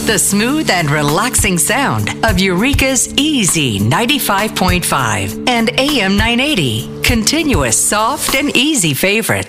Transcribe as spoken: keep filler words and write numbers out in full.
The smooth and relaxing sound of Eureka's Easy ninety-five point five and A M nine eighty. Continuous, soft, and easy favorite.